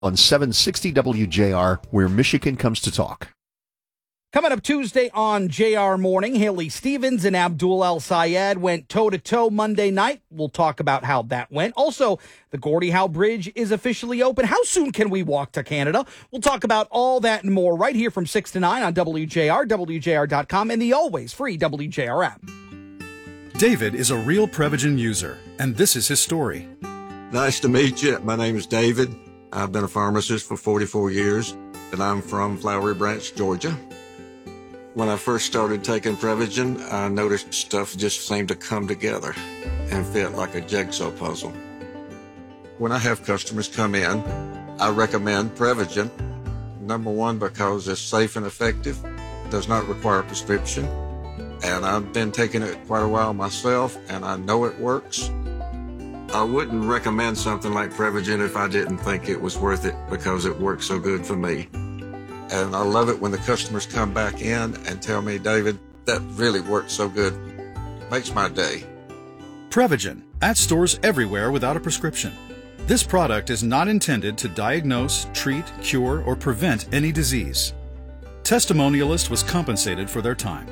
on 760 WJR, where Michigan comes to talk. Coming up Tuesday on JR Morning, Haley Stevens and Abdul El Sayed went toe-to-toe Monday night. We'll talk about how that went. Also, the Gordie Howe Bridge is officially open. How soon can we walk to Canada? We'll talk about all that and more right here from 6 to 9 on WJR, WJR.com, and the always free WJR app. David is a real Prevagen user, and this is his story. Nice to meet you. My name is David. I've been a pharmacist for 44 years, and I'm from Flowery Branch, Georgia. When I first started taking Prevagen, I noticed stuff just seemed to come together and fit like a jigsaw puzzle. When I have customers come in, I recommend Prevagen. Number one, because it's safe and effective, does not require a prescription, and I've been taking it quite a while myself, and I know it works. I wouldn't recommend something like Prevagen if I didn't think it was worth it because it works so good for me. And I love it when the customers come back in and tell me, David, that really worked so good. Makes my day. Prevagen, at stores everywhere without a prescription. This product is not intended to diagnose, treat, cure, or prevent any disease. Testimonialist was compensated for their time.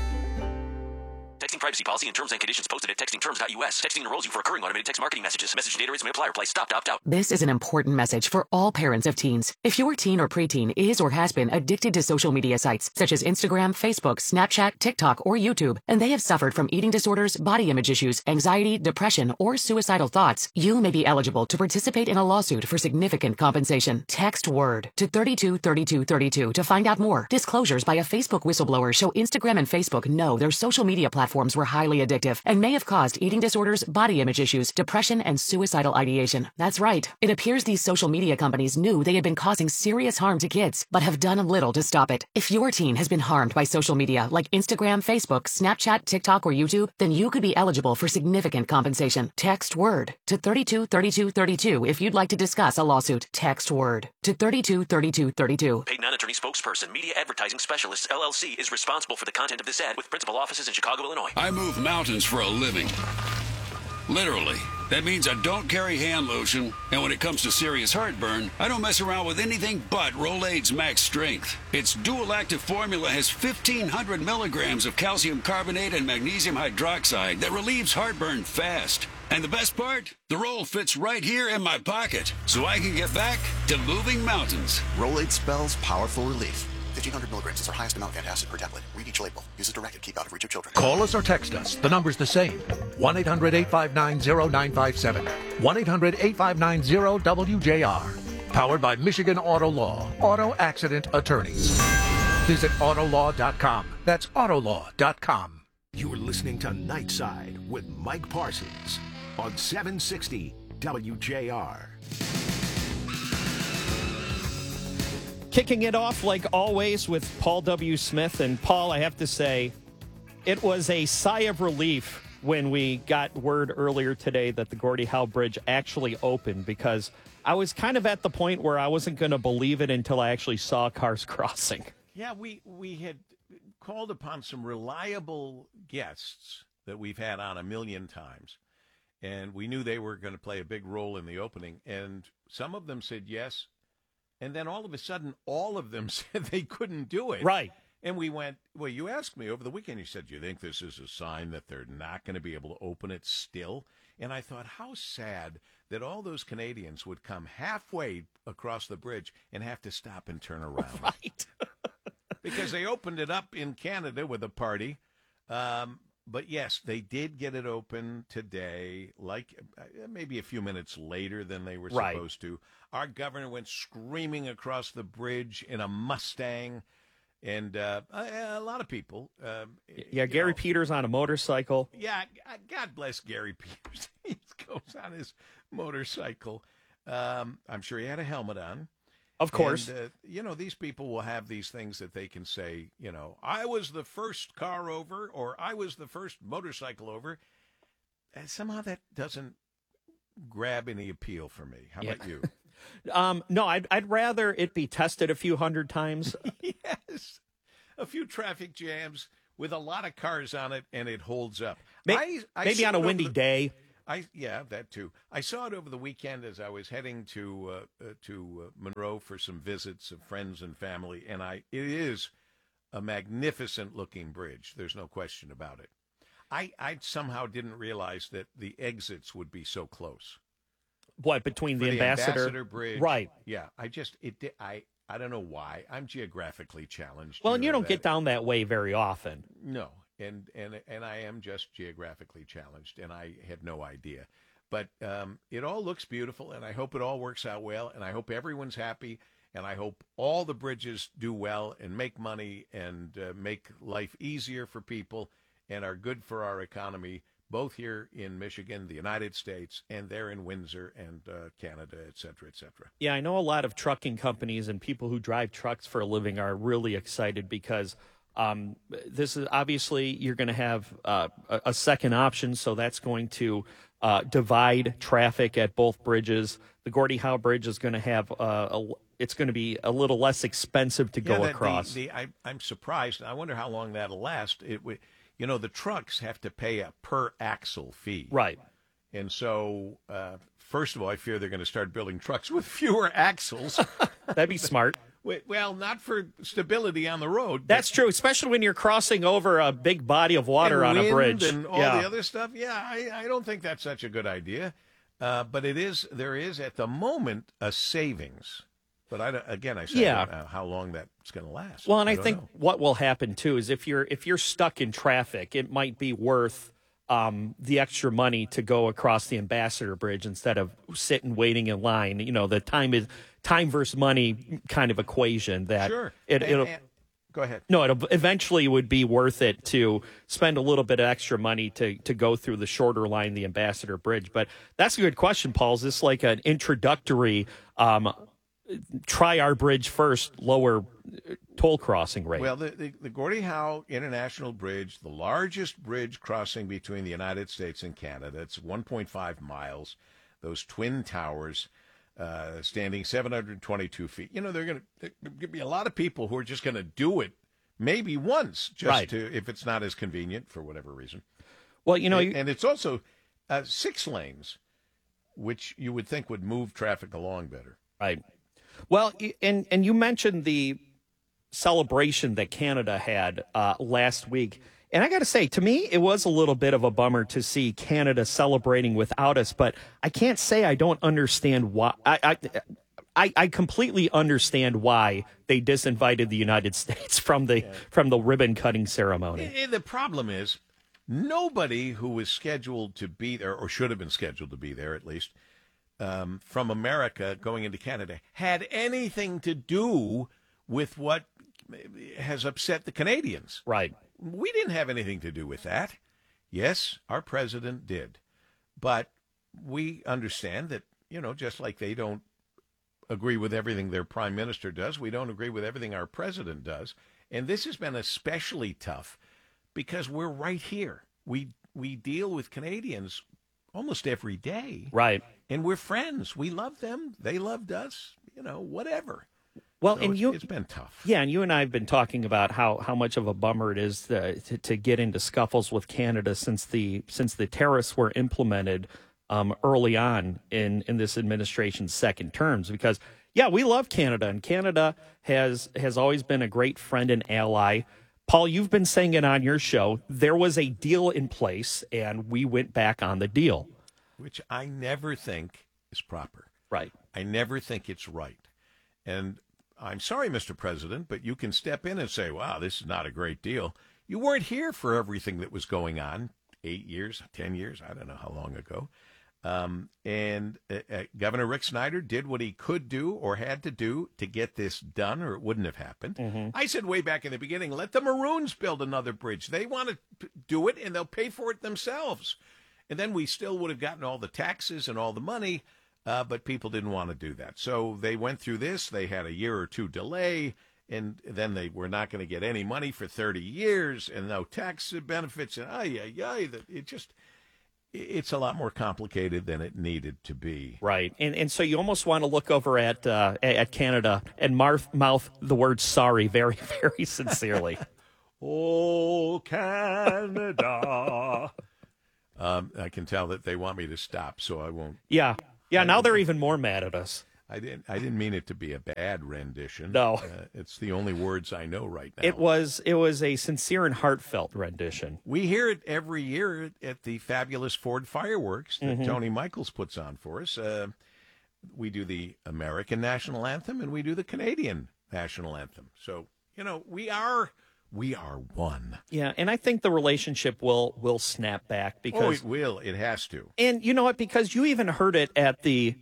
Texting privacy policy and terms and conditions posted at textingterms.us. Texting enrolls you for recurring automated text marketing messages. Message data rates may apply. Reply stop to opt out. This is an important message for all parents of teens. If your teen or preteen is or has been addicted to social media sites such as Instagram, Facebook, Snapchat, TikTok, or YouTube, and they have suffered from eating disorders, body image issues, anxiety, depression, or suicidal thoughts, you may be eligible to participate in a lawsuit for significant compensation. Text WORD to 323232 to find out more. Disclosures by a Facebook whistleblower show Instagram and Facebook know their social media platforms were highly addictive and may have caused eating disorders, body image issues, depression, and suicidal ideation. That's right. It appears these social media companies knew they had been causing serious harm to kids, but have done little to stop it. If your teen has been harmed by social media like Instagram, Facebook, Snapchat, TikTok, or YouTube, then you could be eligible for significant compensation. Text WORD to 323232 if you'd like to discuss a lawsuit. Text WORD to 323232. Paid non-attorney spokesperson, Media Advertising Specialists, LLC, is responsible for the content of this ad with principal offices in Chicago, Illinois. I move mountains for a living. Literally. That means I don't carry hand lotion, and when it comes to serious heartburn, I don't mess around with anything but Rolaids Max Strength. Its dual-active formula has 1,500 milligrams of calcium carbonate and magnesium hydroxide that relieves heartburn fast. And the best part? The roll fits right here in my pocket, so I can get back to moving mountains. Rolaids spells powerful relief. 1,500 milligrams is our highest amount of antacid per tablet. Read each label. Use as directed. Keep out of reach of children. Call us or text us. The number's the same. 1-800-859-0957. 1-800-859-0WJR. Powered by Michigan Auto Law. Auto Accident Attorneys. Visit Autolaw.com. That's Autolaw.com. You're listening to Nightside with Mike Parsons on 760 WJR. Kicking it off, like always, with Paul W. Smith. And Paul, I have to say, it was a sigh of relief when we got word earlier today that the Gordie Howe Bridge actually opened, because I was kind of at the point where I wasn't going to believe it until I actually saw cars crossing. Yeah, we had called upon some reliable guests that we've had on a million times, and we knew they were going to play a big role in the opening, and some of them said yes. And then all of a sudden, all of them said they couldn't do it. Right. And we went, well, you asked me over the weekend, you said, do you think this is a sign that they're not going to be able to open it still? And I thought, how sad that all those Canadians would come halfway across the bridge and have to stop and turn around. Right. Because they opened it up in Canada with a party. But yes, they did get it open today, like maybe a few minutes later than they were supposed to. Our governor went screaming across the bridge in a Mustang, and a lot of people. Gary Peters on a motorcycle. Yeah, God bless Gary Peters. He goes on his motorcycle. I'm sure he had a helmet on. Of course. And, these people will have these things that they can say, I was the first car over, or I was the first motorcycle over. And somehow that doesn't grab any appeal for me. How about you? No, I'd rather it be tested a few hundred times. Yes. A few traffic jams with a lot of cars on it, and it holds up. Maybe on a windy day. That too. I saw it over the weekend as I was heading to Monroe for some visits of friends and family, and it is a magnificent-looking bridge. There's no question about it. I somehow didn't realize that the exits would be so close. What, between the Ambassador Bridge? Right. Yeah. I don't know why. I'm geographically challenged. Well, and you don't get down that way very often. No. And I am just geographically challenged, and I had no idea. But it all looks beautiful, and I hope it all works out well, and I hope everyone's happy, and I hope all the bridges do well and make money and make life easier for people and are good for our economy, both here in Michigan, the United States, and there in Windsor and Canada, et cetera, et cetera. Yeah, I know a lot of trucking companies and people who drive trucks for a living are really excited because this is obviously you're going to have a second option, so that's going to divide traffic at both bridges. The Gordie Howe Bridge is going to have it's going to be a little less expensive to go across. I'm surprised. I wonder how long that'll last. The trucks have to pay a per axle fee. Right. And so, first of all, I fear they're going to start building trucks with fewer axles. That'd be smart. Well, not for stability on the road. That's true, especially when you're crossing over a big body of water on a bridge. And all the other stuff. Yeah, I don't think that's such a good idea. But there is, at the moment, a savings. But I don't know how long that's going to last. Well, and I think what will happen too is if you're stuck in traffic, it might be worth the extra money to go across the Ambassador Bridge instead of sitting waiting in line. The time versus money kind of equation that sure. It'll go ahead. No, it eventually would be worth it to spend a little bit of extra money to go through the shorter line, the Ambassador Bridge. But that's a good question, Paul. Is this like an introductory try our bridge first, lower toll crossing rate? Well, the Gordie Howe International Bridge, the largest bridge crossing between the United States and Canada, it's 1.5 miles. Those twin towers standing 722 feet. There's going to be a lot of people who are just going to do it maybe once, if it's not as convenient for whatever reason. Well, and it's also 6 lanes, which you would think would move traffic along better. Right. Well, and you mentioned the celebration that Canada had last week. And I got to say, to me, it was a little bit of a bummer to see Canada celebrating without us. But I can't say I don't understand why. I completely understand why they disinvited the United States from the ribbon cutting ceremony. The problem is nobody who was scheduled to be there, or should have been scheduled to be there at least, from America going into Canada had anything to do with what has upset the Canadians. Right. We didn't have anything to do with that. Yes, our president did. But we understand that, just like they don't agree with everything their prime minister does, we don't agree with everything our president does. And this has been especially tough because we're right here. We deal with Canadians almost every day. Right. And we're friends. We love them. They loved us, whatever. Well, so and it's been tough. Yeah, and you and I have been talking about how much of a bummer it is to get into scuffles with Canada since the tariffs were implemented early on in this administration's second terms. Because, yeah, we love Canada, and Canada has always been a great friend and ally. Paul, you've been saying it on your show. There was a deal in place, and we went back on the deal. Which I never think is proper. Right. I never think it's right. And I'm sorry, Mr. President, but you can step in and say, wow, this is not a great deal. You weren't here for everything that was going on 8 years, 10 years, I don't know how long ago. And Governor Rick Snyder did what he could do or had to do to get this done, or it wouldn't have happened. Mm-hmm. I said way back in the beginning, let the Maroons build another bridge. They want to do it, and they'll pay for it themselves. And then we still would have gotten all the taxes and all the money, but people didn't want to do that. So they went through this. They had a year or two delay, and then they were not going to get any money for 30 years and no tax benefits. And it's a lot more complicated than it needed to be. Right. And so you almost want to look over at Canada and mouth the word sorry very, very sincerely. Oh, Canada. I can tell that they want me to stop, so I won't. Yeah. Now they're even more mad at us. I didn't mean it to be a bad rendition. No, it's the only words I know right now. It was a sincere and heartfelt rendition. We hear it every year at the fabulous Ford fireworks that Tony Michaels puts on for us. We do the American national anthem and we do the Canadian national anthem. So we are one. Yeah, and I think the relationship will snap back because it will. It has to. And you know what? Because you even heard it at the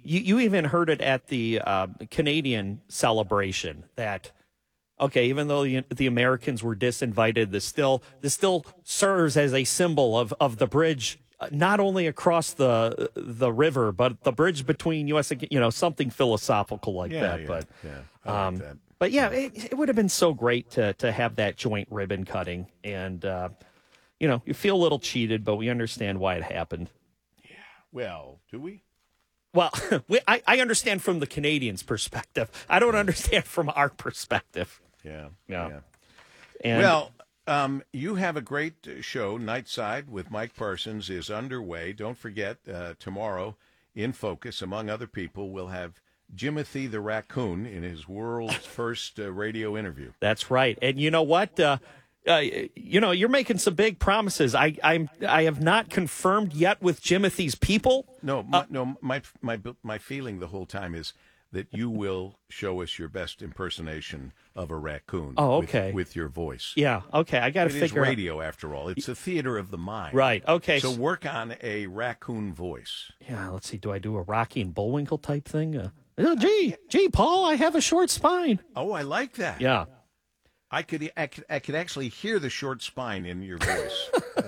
Canadian celebration that, okay, even though the Americans were disinvited, this still serves as a symbol of the bridge, not only across the river, but the bridge between U.S. and something philosophical like that. But I like that. But yeah, it would have been so great to have that joint ribbon cutting, and you feel a little cheated, but we understand why it happened. Yeah. Well, do we? Well, I understand from the Canadians' perspective. I don't understand from our perspective. Yeah. And, you have a great show. Nightside with Mike Parsons is underway. Don't forget, tomorrow in Focus, among other people, we'll have Jimothy the Raccoon in his world's first radio interview. That's right. And you know what? You're making some big promises. I have not confirmed yet with Jimothy's people. No. My feeling the whole time is that you will show us your best impersonation of a raccoon. Oh, okay. With your voice. Yeah. Okay. I got to figure. It is radio, after all. It's a theater of the mind. Right. Okay. So work on a raccoon voice. Yeah. Let's see. Do I do a Rocky and Bullwinkle type thing? Gee, Paul, I have a short spine. Oh, I like that. Yeah. I could actually hear the short spine in your voice.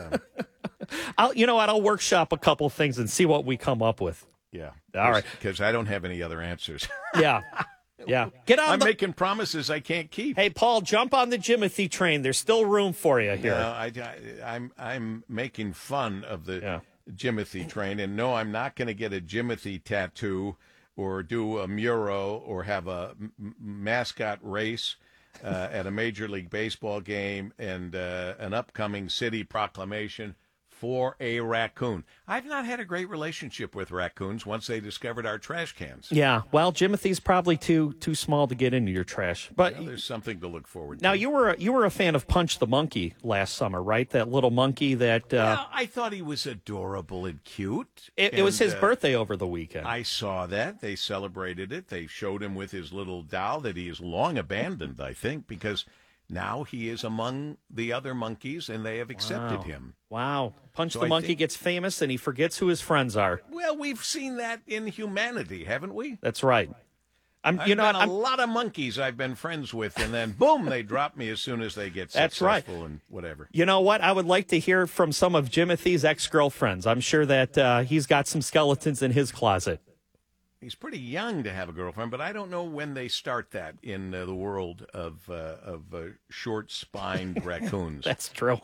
I'll workshop a couple things and see what we come up with. Yeah. All right. Because I don't have any other answers. Yeah. Get on. I'm making promises I can't keep. Hey, Paul, jump on the Jimothy train. There's still room for you here. No, I'm making fun of the Jimothy train, and no, I'm not going to get a Jimothy tattoo or do a mural or have a mascot race at a Major League Baseball game and an upcoming city proclamation for a raccoon. I've not had a great relationship with raccoons once they discovered our trash cans. Yeah, well, Jimothy's probably too small to get into your trash. But there's something to look forward to. Now, you were a fan of Punch the Monkey last summer, right? That little monkey that... I thought he was adorable and cute. It was his birthday over the weekend. I saw that. They celebrated it. They showed him with his little doll that he has long abandoned, I think, because... now he is among the other monkeys, and they have accepted him. Wow. Punch the Monkey gets famous, and he forgets who his friends are. Well, we've seen that in humanity, haven't we? That's right. I've got a lot of monkeys I've been friends with, and then, boom, they drop me as soon as they get successful and whatever. You know what? I would like to hear from some of Jimothy's ex-girlfriends. I'm sure that he's got some skeletons in his closet. He's pretty young to have a girlfriend, but I don't know when they start that in the world of short-spined raccoons. That's true.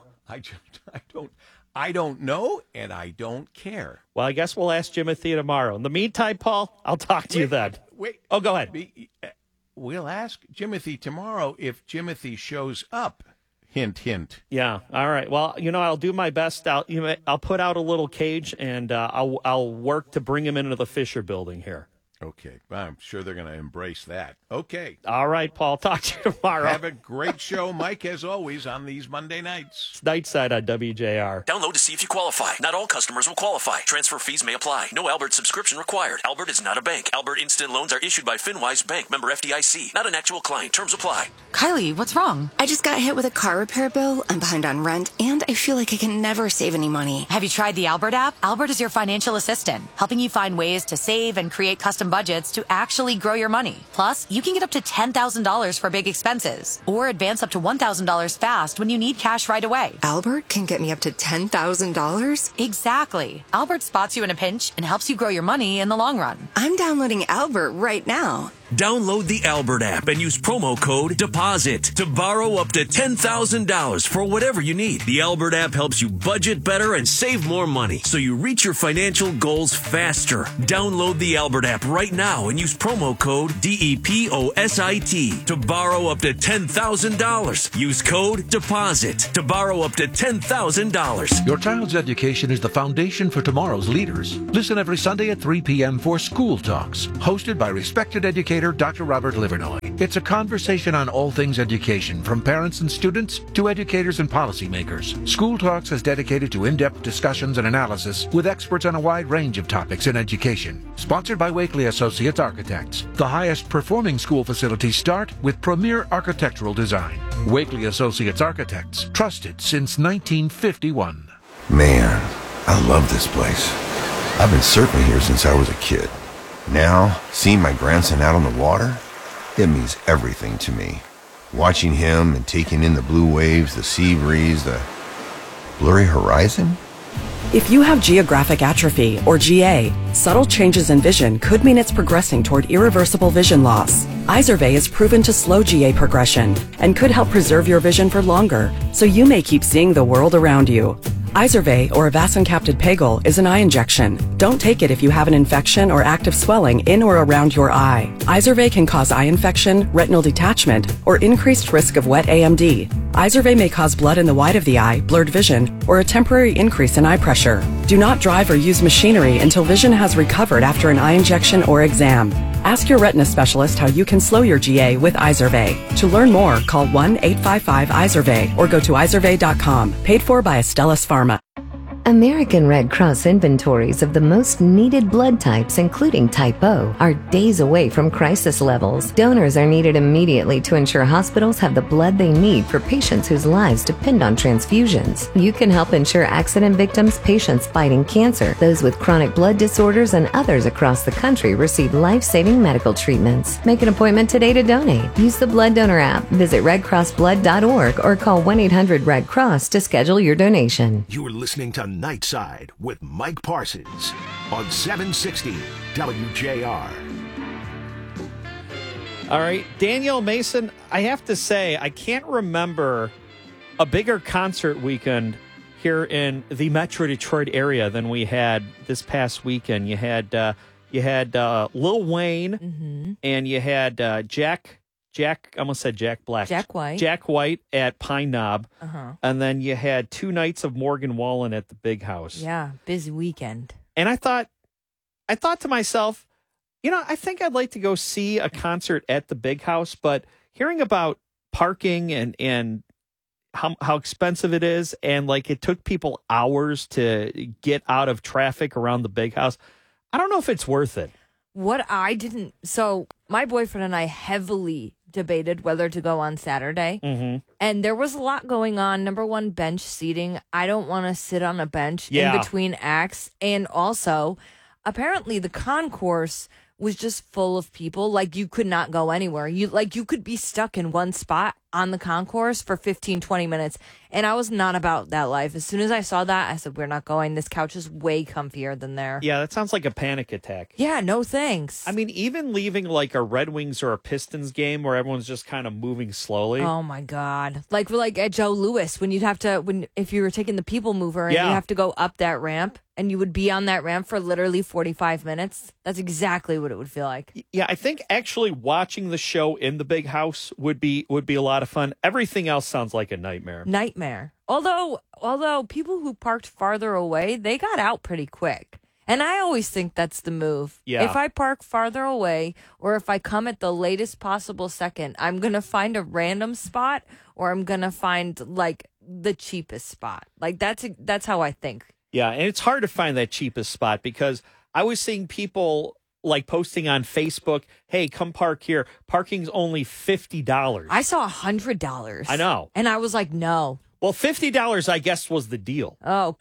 I don't know, and I don't care. Well, I guess we'll ask Jimothy tomorrow. In the meantime, Paul, I'll talk to you then. Wait. Oh, go ahead. We'll ask Jimothy tomorrow if Jimothy shows up. Hint, hint. Yeah. All right. Well, I'll do my best. I'll put out a little cage, and I'll work to bring him into the Fisher Building here. Okay. I'm sure they're going to embrace that. Okay. All right, Paul. Talk to you tomorrow. Have a great show, Mike, as always, on these Monday nights. It's Nightside on WJR. Download to see if you qualify. Not all customers will qualify. Transfer fees may apply. No Albert subscription required. Albert is not a bank. Albert Instant Loans are issued by FinWise Bank, member FDIC. Not an actual client. Terms apply. Kylie, what's wrong? I just got hit with a car repair bill. I'm behind on rent, and I feel like I can never save any money. Have you tried the Albert app? Albert is your financial assistant, helping you find ways to save and create custom budgets to actually grow your money. Plus, you can get up to $10,000 for big expenses or advance up to $1,000 fast when you need cash right away. Albert can get me up to $10,000? Exactly. Albert spots you in a pinch and helps you grow your money in the long run. I'm downloading Albert right now. Download the Albert app and use promo code DEPOSIT to borrow up to $10,000 for whatever you need. The Albert app helps you budget better and save more money so you reach your financial goals faster. Download the Albert app right now and use promo code DEPOSIT to borrow up to $10,000. Use code DEPOSIT to borrow up to $10,000. Your child's education is the foundation for tomorrow's leaders. Listen every Sunday at 3 p.m. for School Talks, hosted by respected educator Dr. Robert Livernoy. It's a conversation on all things education, from parents and students to educators and policymakers. School Talks is dedicated to in-depth discussions and analysis with experts on a wide range of topics in education. Sponsored by Wakely Associates Architects. The highest performing school facilities start with premier architectural design. Wakely Associates Architects, trusted since 1951. Man, I love this place. I've been surfing here since I was a kid. Now, seeing my grandson out on the water, it means everything to me. Watching him and taking in the blue waves, the sea breeze, the blurry horizon. If you have geographic atrophy, or GA, subtle changes in vision could mean it's progressing toward irreversible vision loss. Izervay is proven to slow GA progression and could help preserve your vision for longer, so you may keep seeing the world around you. Izervay, or avacincaptad pegol, is an eye injection. Don't take it if you have an infection or active swelling in or around your eye. Izervay can cause eye infection, retinal detachment, or increased risk of wet AMD. Izervay may cause blood in the white of the eye, blurred vision, or a temporary increase in eye pressure. Do not drive or use machinery until vision has recovered after an eye injection or exam. Ask your retina specialist how you can slow your GA with Izervay. To learn more, call 1-855-IZERVAY or go to izervay.com. Paid for by Astellas Pharma. American Red Cross inventories of the most needed blood types, including Type O, are days away from crisis levels. Donors are needed immediately to ensure hospitals have the blood they need for patients whose lives depend on transfusions. You can help ensure accident victims, patients fighting cancer, those with chronic blood disorders, and others across the country receive life-saving medical treatments. Make an appointment today to donate. Use the Blood Donor app, visit redcrossblood.org, or call 1-800-RED-CROSS to schedule your donation. You are listening to Nightside with Mike Parsons on 760 WJR. All right, Danielle Mason, I have to say, I can't remember a bigger concert weekend here in the Metro Detroit area than we had this past weekend. You had Lil Wayne, and you had Jack, I almost said Jack Black. Jack White at Pine Knob. And then you had 2 nights of Morgan Wallen at the Big House. Yeah, busy weekend. And I thought to myself, I think I'd like to go see a concert at the Big House, but hearing about parking and how expensive it is, and like it took people hours to get out of traffic around the Big House, I don't know if it's worth it. So my boyfriend and I heavily debated whether to go on Saturday. And there was a lot going on. Number one, bench seating. I don't want to sit on a bench in between acts. And also, apparently the concourse was just full of people. Like, you could not go anywhere. You could be stuck in one spot on the concourse for 15, 20 minutes. And I was not about that life. As soon as I saw that, I said, we're not going. This couch is way comfier than there. Yeah, that sounds like a panic attack. Yeah, no thanks. I mean, even leaving like a Red Wings or a Pistons game where everyone's just kind of moving slowly. Oh my God. Like at Joe Louis, if you were taking the people mover and you have to go up that ramp and you would be on that ramp for literally 45 minutes. That's exactly what it would feel like. Yeah, I think actually watching the show in the Big House would be a lot of fun. Everything else sounds like a nightmare. Although people who parked farther away, they got out pretty quick. And I always think that's the move. Yeah. If I park farther away, or if I come at the latest possible second, I'm going to find a random spot, or I'm going to find like the cheapest spot. Like that's how I think. Yeah, and it's hard to find that cheapest spot because I was seeing people like posting on Facebook, hey, come park here. Parking's only $50. I saw $100. I know. And I was like, no. Well, $50, I guess, was the deal. Oh,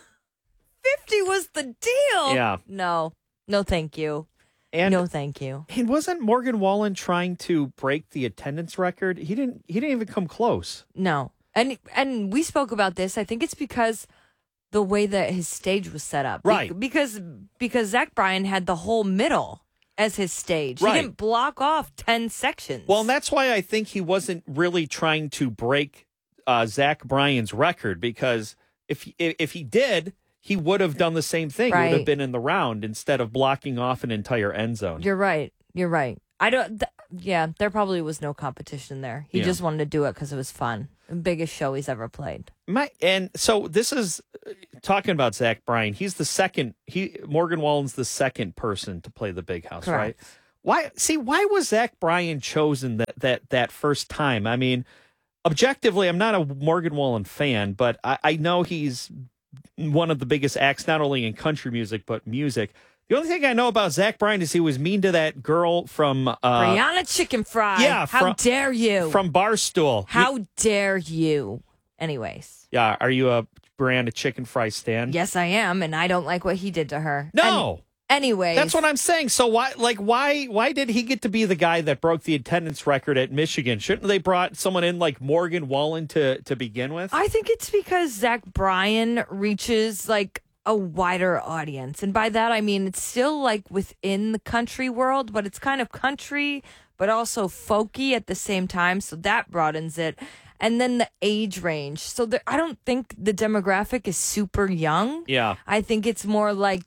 50 was the deal. Yeah. No, thank you. And no, thank you. And wasn't Morgan Wallen trying to break the attendance record? He didn't even come close. No. And we spoke about this. I think it's because the way that his stage was set up. Right. Because Zach Bryan had the whole middle. as his stage. Right. He didn't block off 10 sections. Well, and that's why I think he wasn't really trying to break Zach Bryan's record, because if he did, he would have done the same thing. He would have been in the round instead of blocking off an entire end zone. You're right. I don't. There probably was no competition there. He just wanted to do it because it was fun. The biggest show he's ever played. And so this is talking about Zach Bryan. He's the second. Morgan Wallen's the second person to play the Big House, Correct. right? Why was Zach Bryan chosen that first time? I mean, objectively, I'm not a Morgan Wallen fan, but I know he's one of the biggest acts, not only in country music, but music. The only thing I know about Zach Bryan is he was mean to that girl from... Brianna Chicken Fry. Yeah. How dare you? From Barstool. How dare you? Anyways. Yeah. Are you a Brianna Chicken Fry stan? Yes, I am, and I don't like what he did to her. No. Anyways. That's what I'm saying. So why did he get to be the guy that broke the attendance record at Michigan? Shouldn't they brought someone in like Morgan Wallen to begin with? I think it's because Zach Bryan reaches like a wider audience. And by that, I mean, it's still like within the country world, but it's kind of country, but also folky at the same time. So that broadens it. And then the age range. So I don't think the demographic is super young. Yeah. I think it's more like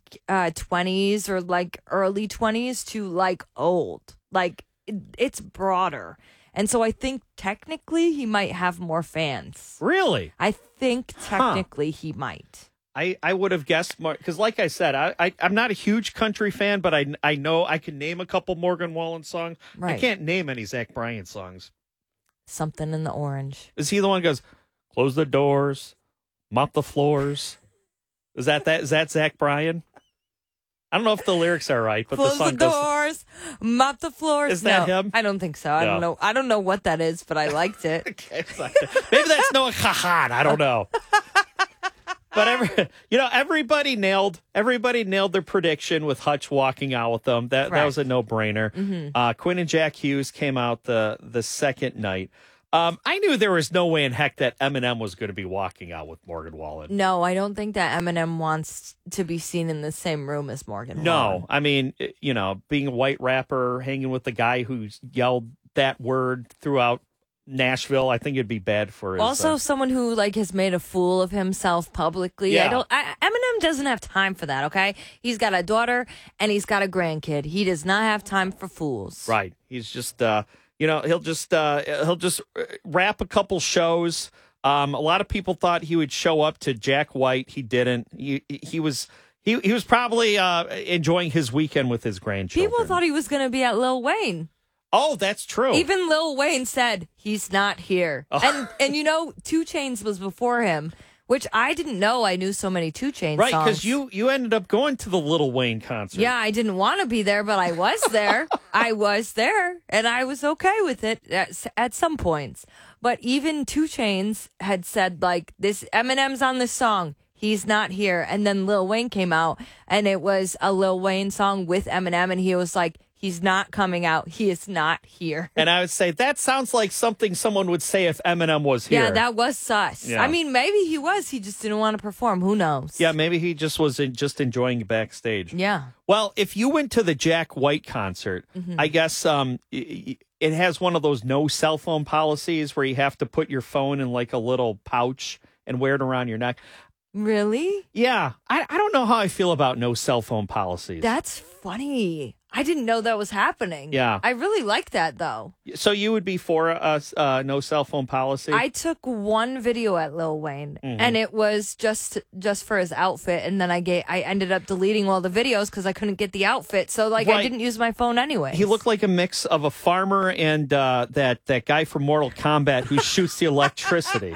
20s or like early 20s to like old. Like it's broader. And so I think technically he might have more fans. Really? I think technically he might. I would have guessed more, because like I said, I'm not a huge country fan, but I know I can name a couple Morgan Wallen songs. Right. I can't name any Zach Bryan songs. Something in the orange. Is he the one who goes, close the doors, mop the floors? Is that Zach Bryan? I don't know if the lyrics are right, but close the song the doors, mop the floors. Is that him? I don't think so. I don't know. I don't know what that is, but I liked it. Okay, maybe that's Noah Kahan. I don't know. But everybody nailed their prediction with Hutch walking out with them. That was a no-brainer. Mm-hmm. Quinn and Jack Hughes came out the second night. I knew there was no way in heck that Eminem was going to be walking out with Morgan Wallen. No, I don't think that Eminem wants to be seen in the same room as Morgan Wallen. No, I mean, being a white rapper, hanging with the guy who's yelled that word throughout Nashville, I think it'd be bad for his... Also, someone who has made a fool of himself publicly. Yeah. Eminem doesn't have time for that. Okay, he's got a daughter and he's got a grandkid. He does not have time for fools. Right. He's just he'll just wrap a couple shows. A lot of people thought he would show up to Jack White. He didn't. He was probably enjoying his weekend with his grandchildren. People thought he was going to be at Lil Wayne. Oh, that's true. Even Lil Wayne said he's not here. Oh. And 2 Chainz was before him, which I didn't know I knew so many 2 Chainz right, songs. because you ended up going to the Lil Wayne concert. Yeah, I didn't want to be there, but I was there. I was there, and I was okay with it at some points. But even 2 Chainz had said, this Eminem's on this song. He's not here. And then Lil Wayne came out, and it was a Lil Wayne song with Eminem, and he was like, he's not coming out. He is not here. And I would say that sounds like something someone would say if Eminem was here. Yeah, that was sus. Yeah. I mean, maybe he was. He just didn't want to perform. Who knows? Yeah, maybe he just was just enjoying backstage. Yeah. Well, if you went to the Jack White concert, Mhm. I guess it has one of those no cell phone policies where you have to put your phone in like a little pouch and wear it around your neck. Really? Yeah. I don't know how I feel about no cell phone policies. That's funny. I didn't know that was happening. Yeah. I really like that, though. So you would be for a no cell phone policy? I took one video at Lil Wayne, Mhm. and it was just for his outfit, and then I ended up deleting all the videos because I couldn't get the outfit. So I Right. didn't use my phone anyway. He looked like a mix of a farmer and that guy from Mortal Kombat who shoots the electricity.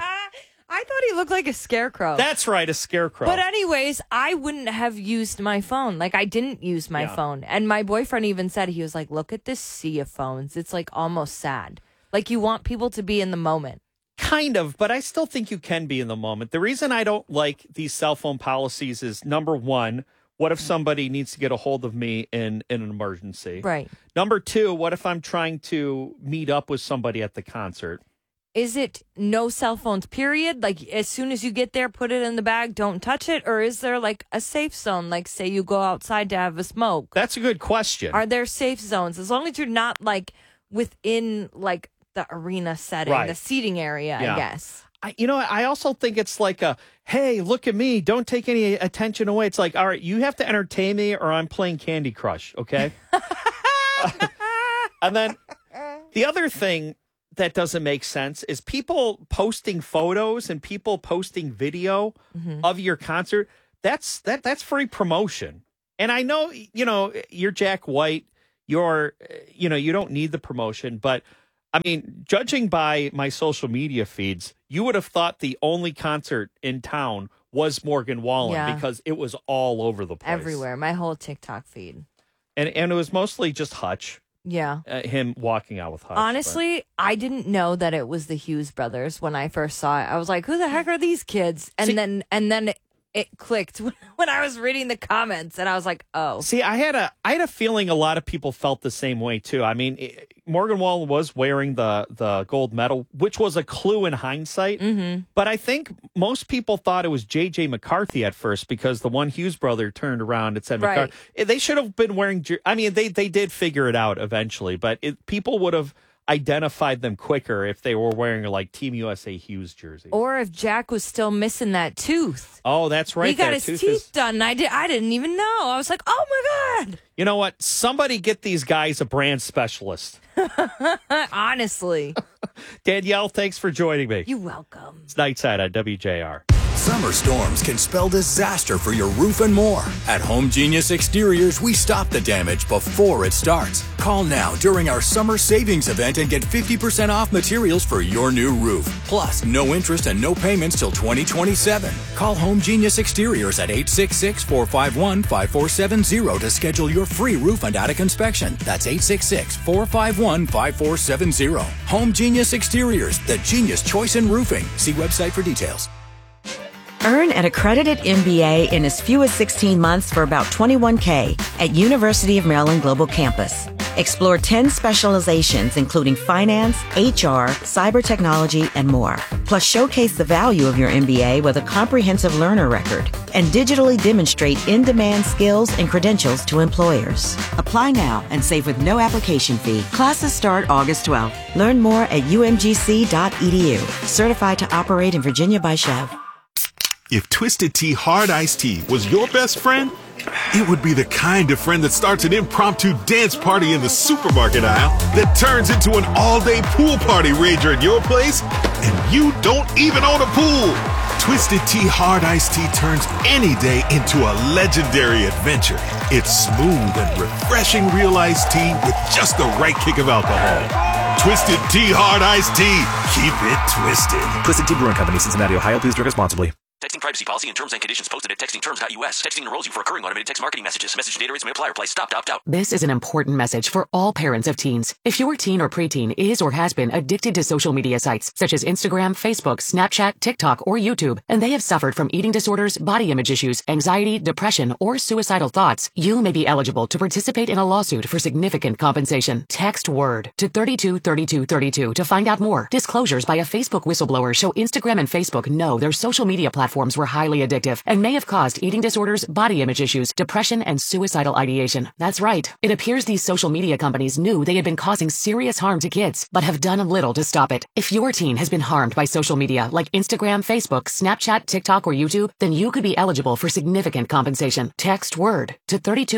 I thought he looked like a scarecrow. That's right, a scarecrow. But anyways, I wouldn't have used my phone. I didn't use my phone. And my boyfriend even said, he was like, look at this sea of phones. It's almost sad. You want people to be in the moment. Kind of, but I still think you can be in the moment. The reason I don't like these cell phone policies is, number one, what if somebody needs to get a hold of me in an emergency? Right. Number two, what if I'm trying to meet up with somebody at the concert? is it no cell phones, period? Like, as soon as you get there, put it in the bag, don't touch it? Or is there, like, a safe zone? Like, say you go outside to have a smoke. That's a good question. Are there safe zones? As long as you're not, like, within, like, the arena setting, Right. the seating area, Yeah. I guess. I also think it's like hey, look at me. Don't take any attention away. It's like, all right, you have to entertain me or I'm playing Candy Crush, okay? And then the other thing that doesn't make sense is people posting photos and people posting video of your concert. That's free promotion. And I know, you're Jack White. You don't need the promotion, but I mean, judging by my social media feeds, you would have thought the only concert in town was Morgan Wallen because it was all over the place. Everywhere. My whole TikTok feed. And it was mostly just Hutch. Yeah. Him walking out with Hutch. Honestly, I didn't know that it was the Hughes brothers when I first saw it. I was like, who the heck are these kids? And then it clicked when I was reading the comments, and I was like, oh. See, I had a feeling a lot of people felt the same way too. I mean, Morgan Wallen was wearing the gold medal, which was a clue in hindsight. Mm-hmm. But I think most people thought it was J.J. McCarthy at first because the one Hughes brother turned around and said McCarthy. They should have been wearing. I mean, they did figure it out eventually, but people would have identified them quicker if they were wearing like Team USA Hughes jersey. Or if Jack was still missing that tooth. Oh, that's right. He got his teeth done. I didn't even know. I was like, oh my God. You know what? Somebody get these guys a brand specialist. Honestly. Danielle, thanks for joining me. You're welcome. It's Nightside on WJR. Summer storms can spell disaster for your roof and more. At Home Genius Exteriors, we stop the damage before it starts. Call now during our summer savings event and get 50% off materials for your new roof. Plus, no interest and no payments till 2027. Call Home Genius Exteriors at 866-451-5470 to schedule your free roof and attic inspection. That's 866-451-5470. Home Genius Exteriors, the genius choice in roofing. See website for details. Earn an accredited MBA in as few as 16 months for about $21K at University of Maryland Global Campus. Explore 10 specializations, including finance, HR, cyber technology, and more. Plus, showcase the value of your MBA with a comprehensive learner record and digitally demonstrate in-demand skills and credentials to employers. Apply now and save with no application fee. Classes start August 12th. Learn more at umgc.edu. Certified to operate in Virginia by Chev. If Twisted Tea Hard Iced Tea was your best friend, it would be the kind of friend that starts an impromptu dance party in the supermarket aisle that turns into an all-day pool party rager at your place, and you don't even own a pool. Twisted Tea Hard Iced Tea turns any day into a legendary adventure. It's smooth and refreshing real iced tea with just the right kick of alcohol. Twisted Tea Hard Iced Tea. Keep it twisted. Twisted Tea Brewing Company, Cincinnati, Ohio. Please drink responsibly. Texting privacy policy and terms and conditions posted at textingterms.us. Texting enrolls you for recurring automated text marketing messages. Message data rates may apply. Reply stop to opt out. This is an important message for all parents of teens. If your teen or preteen is or has been addicted to social media sites such as Instagram, Facebook, Snapchat, TikTok, or YouTube, and they have suffered from eating disorders, body image issues, anxiety, depression, or suicidal thoughts, you may be eligible to participate in a lawsuit for significant compensation. Text WORD to 323232 to find out more. Disclosures by a Facebook whistleblower show Instagram and Facebook know their social media platforms were highly addictive and may have caused eating disorders, body image issues, depression, and suicidal ideation. That's right. It appears these social media companies knew they had been causing serious harm to kids, but have done little to stop it. If your teen has been harmed by social media like Instagram, Facebook, Snapchat, TikTok, or YouTube, then you could be eligible for significant compensation. Text WORD to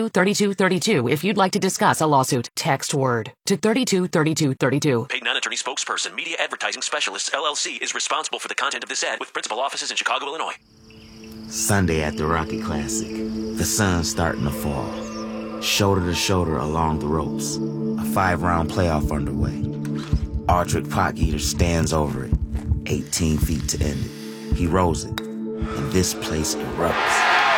323232 if you'd like to discuss a lawsuit. Text WORD to 323232. Paid non-attorney spokesperson, Media Advertising Specialists, LLC, is responsible for the content of this ad with principal offices in Chicago, Illinois. Sunday at the Rocket Classic. The sun's starting to fall. Shoulder to shoulder along the ropes. A 5-round playoff underway. Ardrick Potgieter stands over it. 18 feet to end it. He rolls it. And this place erupts.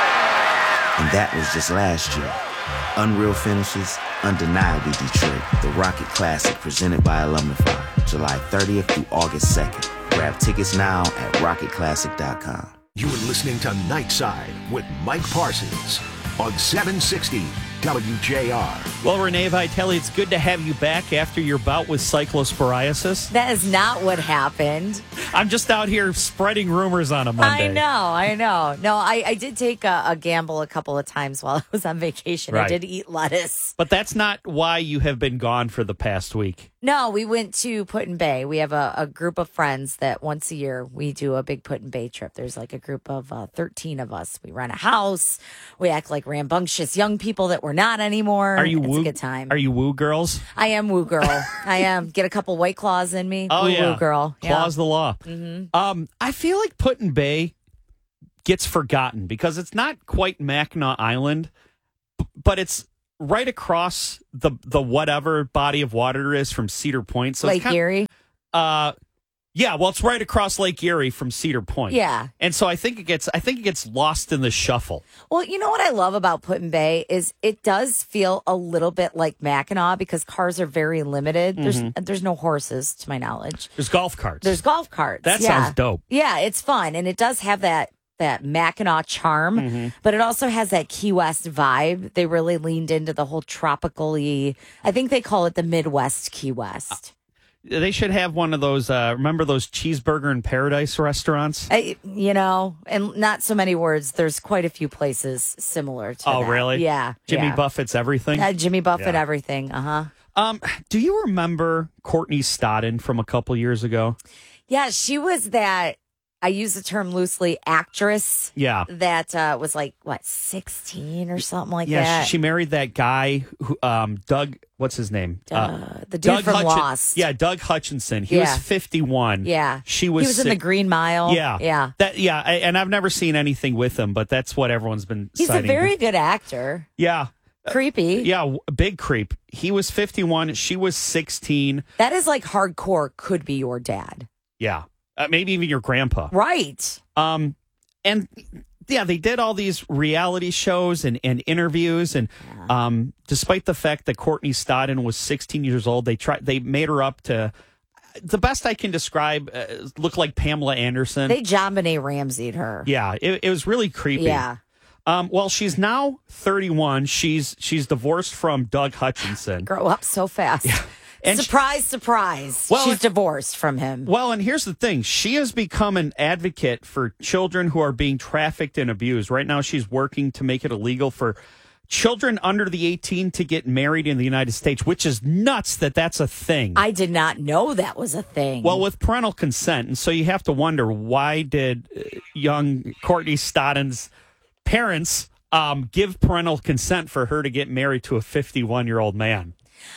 And that was just last year. Unreal finishes, undeniably Detroit. The Rocket Classic presented by Alumnify. July 30th through August 2nd. Grab tickets now at rocketclassic.com. You are listening to Nightside with Mike Parsons on 760 WJR. Well, Renee Vitelli, it's good to have you back after your bout with cyclosporiasis. That is not what happened. I'm just out here spreading rumors on a Monday. I know. No, I did take a gamble a couple of times while I was on vacation. Right. I did eat lettuce. But that's not why you have been gone for the past week. No, we went to Put-in-Bay. We have a group of friends that once a year we do a big Put-in-Bay trip. There's like a group of 13 of us. We rent a house. We act like rambunctious young people that we're not anymore. It's a good time. Are you woo girls? I am woo girl. I am. Get a couple White Claws in me. Oh, yeah. Woo girl. Claws the law. Mm-hmm. I feel like Put-in-Bay gets forgotten because it's not quite Mackinac Island, but it's right across the whatever body of water is from Cedar Point. So Lake Erie? Yeah, well, it's right across Lake Erie from Cedar Point. Yeah. And so I think it gets lost in the shuffle. Well, you know what I love about Put-in-Bay is it does feel a little bit like Mackinac because cars are very limited. There's no horses, to my knowledge. There's golf carts. There's golf carts. That sounds dope. Yeah, it's fun. And it does have that Mackinac charm, but it also has that Key West vibe. They really leaned into the whole tropical-y, I think they call it the Midwest Key West. They should have one of those, remember those Cheeseburger in Paradise restaurants? And not so many words. There's quite a few places similar to that. Oh, really? Yeah. Jimmy Buffett's Everything? Jimmy Buffett Everything, do you remember Courtney Stodden from a couple years ago? Yeah, she was that, I use the term loosely, actress. Yeah. That was like, 16 or something like that? Yeah, she married that guy, who, Doug, what's his name? The dude from Lost. Yeah, Doug Hutchinson. He was 51. Yeah. He was in the Green Mile. Yeah. Yeah. And I've never seen anything with him, but that's what everyone's been He's citing. a very good actor. Yeah. Creepy. Yeah, big creep. He was 51. She was 16. That is like hardcore could be your dad. Yeah. Maybe even your grandpa. Right. And yeah, they did all these reality shows and interviews. And despite the fact that Courtney Stodden was 16 years old, they made her up to, the best I can describe, look like Pamela Anderson. They JonBenet Ramsey'd her. Yeah, it was really creepy. Yeah. Well, she's now 31. She's divorced from Doug Hutchinson. Grow up so fast. Yeah. And surprise. Well, she's divorced from him. Well, and here's the thing. She has become an advocate for children who are being trafficked and abused. Right now, she's working to make it illegal for children under the 18 to get married in the United States, which is nuts that that's a thing. I did not know that was a thing. Well, with parental consent. And so you have to wonder, why did young Courtney Stodden's parents give parental consent for her to get married to a 51-year-old man?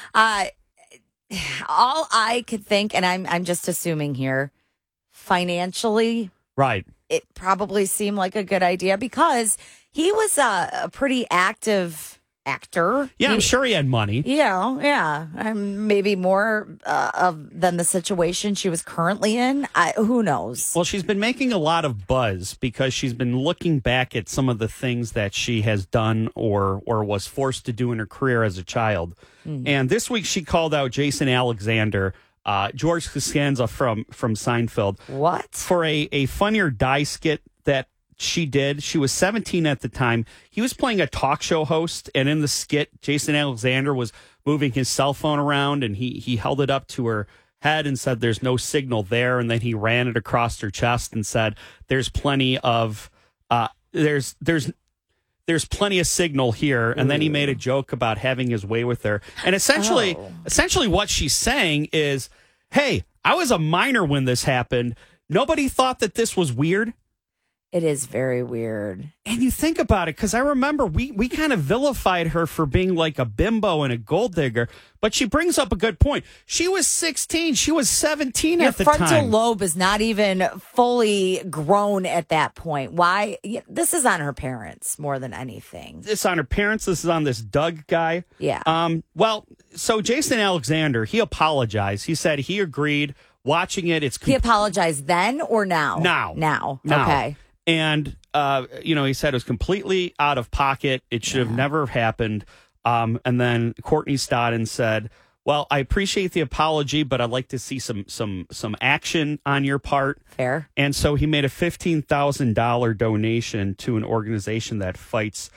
All I could think, and I'm just assuming here, financially, right? It probably seemed like a good idea because he was a pretty active actor. Yeah, I'm sure he had money. Yeah. Maybe more than the situation she was currently in. Who knows? Well, she's been making a lot of buzz because she's been looking back at some of the things that she has done or was forced to do in her career as a child. Mm-hmm. And this week she called out Jason Alexander, George Costanza from Seinfeld. What? For a Funny or Die skit that she did. She was 17 at the time. He was playing a talk show host, and in the skit, Jason Alexander was moving his cell phone around, and he held it up to her head and said, "There's no signal there." And then he ran it across her chest and said, "There's plenty of there's plenty of signal here." And then he made a joke about having his way with her. And essentially what she's saying is, "Hey, I was a minor when this happened. Nobody thought that this was weird." It is very weird. And you think about it, because I remember we kind of vilified her for being like a bimbo and a gold digger, but she brings up a good point. She was 16. She was 17 at the time. Your frontal lobe is not even fully grown at that point. Why? This is on her parents more than anything. This is on her parents. This is on this Doug guy. Yeah. Well, so Jason Alexander, he apologized. He said he agreed. Watching it, he apologized then or now? Now. Okay. And, he said it was completely out of pocket. It should have never happened. And then Courtney Stodden said, "Well, I appreciate the apology, but I'd like to see some action on your part." Fair. And so he made a $15,000 donation to an organization that fights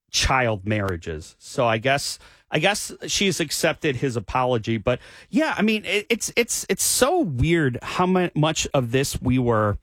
child marriages. So I guess she's accepted his apology. But yeah, I mean, it's so weird how much of this we were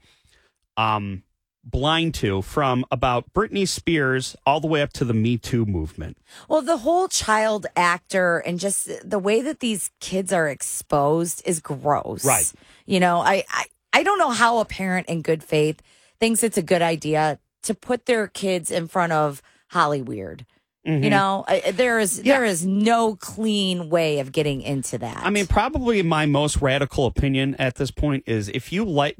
blind to, from about Britney Spears all the way up to the Me Too movement. Well, the whole child actor and just the way that these kids are exposed is gross. Right. You know, I don't know how a parent in good faith thinks it's a good idea to put their kids in front of Hollyweird. You know, there is no clean way of getting into that. I mean, probably my most radical opinion at this point is if you let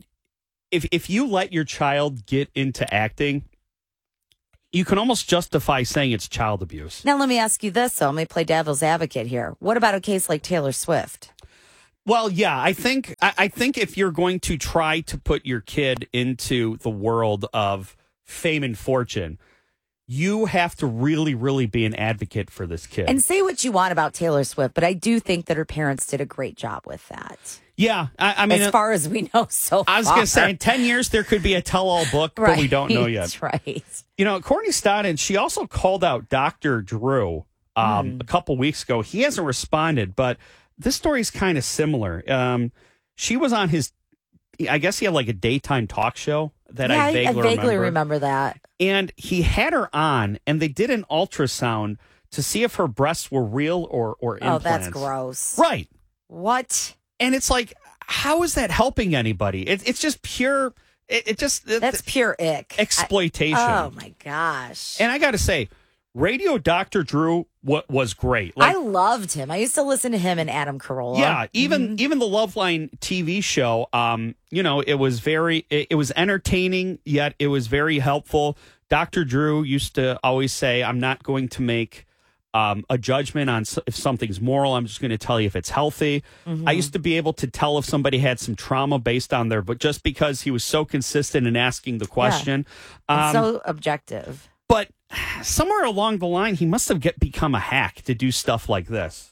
your child get into acting, you can almost justify saying it's child abuse. Now, let me ask you this, though. Let me play devil's advocate here. What about a case like Taylor Swift? Well, yeah, I think if you're going to try to put your kid into the world of fame and fortune, you have to really, really be an advocate for this kid. And say what you want about Taylor Swift, but I do think that her parents did a great job with that. Yeah, I mean, as far as we know so far. I was going to say, in 10 years, there could be a tell-all book, but we don't know yet. That's right. You know, Courtney Stodden, she also called out Dr. Drew a couple weeks ago. He hasn't responded, but this story is kind of similar. She was on his, I guess he had like a daytime talk show that I vaguely remember that. And he had her on, and they did an ultrasound to see if her breasts were real or implants. Oh, that's gross. Right. What? And it's like, how is that helping anybody? It's just pure. That's pure ick. Exploitation. Oh my gosh. And I got to say, Radio Dr. Drew was great. I loved him. I used to listen to him and Adam Carolla. Yeah, even the Loveline TV show. You know, it was entertaining, yet it was very helpful. Dr. Drew used to always say, "I'm not going to make a judgment on if something's moral. I'm just going to tell you if it's healthy." I used to be able to tell if somebody had some trauma based on but just because he was so consistent in asking the question. So objective. But somewhere along the line, he must have become a hack to do stuff like this.